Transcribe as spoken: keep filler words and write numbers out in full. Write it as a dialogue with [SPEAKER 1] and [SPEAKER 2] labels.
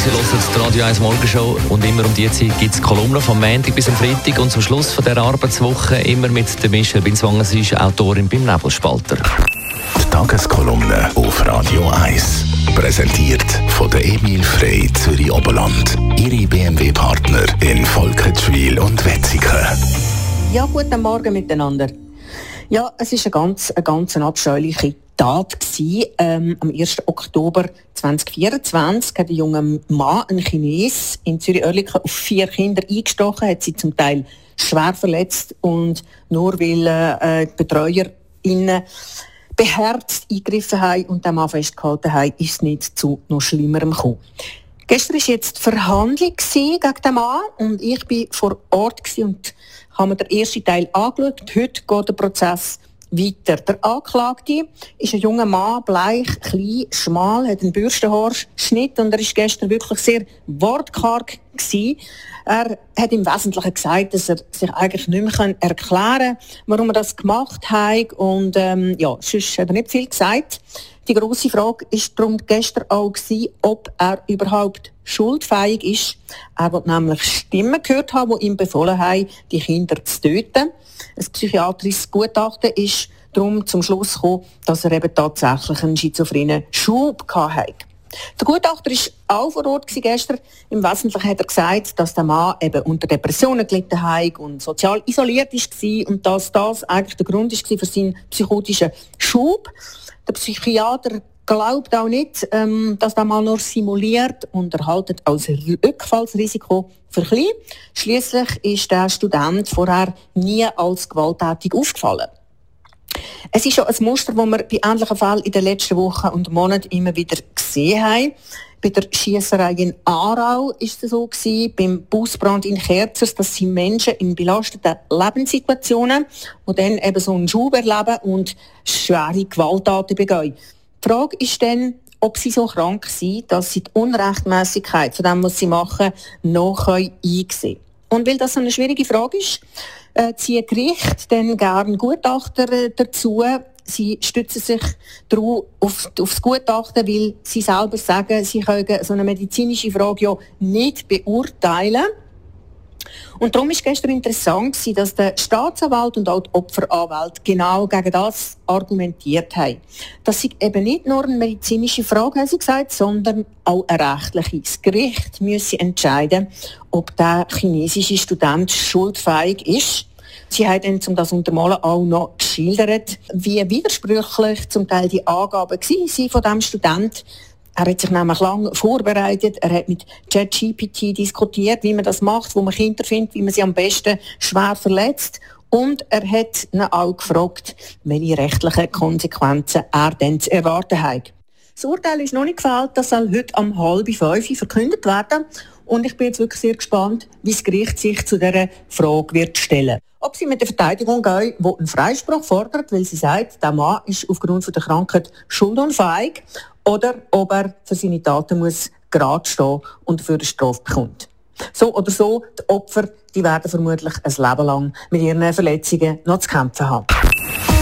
[SPEAKER 1] Sie hören die Radio eins Morgenshow und immer um diese Zeit gibt es Kolumnen vom Montag bis am Freitag und zum Schluss von dieser Arbeitswoche immer mit der Michelle Binswanger. Sie ist Autorin beim Nebelspalter.
[SPEAKER 2] Die Tageskolumne auf Radio eins. Präsentiert von der Emil Frey Zürich Oberland. Ihre B M W-Partner in Volketschwil und Wetzikon.
[SPEAKER 3] Ja, guten Morgen miteinander. Ja, es war eine ganz, eine ganz abscheuliche Tat gewesen. Ähm, am ersten Oktober zweitausendvierundzwanzig hat ein junger Mann, ein Chines, in Zürich-Oerlikon auf vier Kinder eingestochen, hat sie zum Teil schwer verletzt und nur weil äh, die BetreuerInnen beherzt eingegriffen haben und den Mann festgehalten haben, ist es nicht zu noch Schlimmerem gekommen. Gestern war jetzt die Verhandlung gegen den Mann und ich war vor Ort und habe mir den ersten Teil angeschaut. Heute geht der Prozess weiter. Der Anklagte ist ein junger Mann, bleich, klein, schmal, hat einen Bürstenhaarschnitt und er war gestern wirklich sehr wortkarg gewesen. Er hat im Wesentlichen gesagt, dass er sich eigentlich nicht mehr erklären kann, warum er das gemacht hat. Und ähm, ja, sonst hat er nicht viel gesagt. Die grosse Frage war darum gestern auch gewesen, ob er überhaupt schuldfähig ist. Er will nämlich Stimmen gehört haben, die ihm befohlen haben, die Kinder zu töten. Ein psychiatrisches Gutachten ist darum zum Schluss gekommen, dass er eben tatsächlich einen schizophrenen Schub hatte. Der Gutachter war auch vor Ort gestern. Im Wesentlichen hat er gesagt, dass der Mann eben unter Depressionen gelitten hat und sozial isoliert war und dass das eigentlich der Grund war für seinen psychotischen Schub. Der Psychiater glaubt auch nicht, ähm, dass der Mann nur simuliert und erhaltet als Rückfallsrisiko für klein. Schliesslich ist der Student vorher nie als gewalttätig aufgefallen. Es ist schon ein Muster, das wir bei ähnlichen Fällen in den letzten Wochen und Monaten immer wieder gesehen haben. Bei der Schiesserei in Aarau war es so gewesen, beim Busbrand in Kerzers, dass sie Menschen in belasteten Lebenssituationen, die dann eben so einen Schub erleben und schwere Gewalttaten begehen. Die Frage ist dann, ob sie so krank sind, dass sie die Unrechtmäßigkeit von dem, was sie machen, noch einsehen können. Und weil das so eine schwierige Frage ist, äh, zieht Gericht dann gerne Gutachter äh, dazu. Sie stützen sich darauf, auf, auf das Gutachten, weil sie selber sagen, sie können so eine medizinische Frage ja nicht beurteilen. Und darum war gestern interessant, dass der Staatsanwalt und auch die Opferanwälte genau gegen das argumentiert haben. Das ist eben nicht nur eine medizinische Frage, haben sie gesagt, sondern auch eine rechtliche. Das Gericht müsse entscheiden, ob der chinesische Student schuldfähig ist. Sie haben dann, um das untermalen, auch noch geschildert, wie widersprüchlich zum Teil die Angaben waren von diesem Studenten. Er hat sich nämlich lange vorbereitet, er hat mit ChatGPT diskutiert, wie man das macht, wo man Kinder findet, wie man sie am besten schwer verletzt. Und er hat ihn auch gefragt, welche rechtlichen Konsequenzen er denn zu erwarten hat. Das Urteil ist noch nicht gefällt, das soll heute um halb fünf verkündet werden. Und ich bin jetzt wirklich sehr gespannt, wie das Gericht sich zu dieser Frage wird stellen. Ob sie mit der Verteidigung gehen, die einen Freispruch fordert, weil sie sagt, der Mann ist aufgrund der Krankheit schuldunfähig, oder ob er für seine Taten muss gerade stehen und dafür eine Strafe bekommt. So oder so, die Opfer die werden vermutlich ein Leben lang mit ihren Verletzungen noch zu kämpfen haben.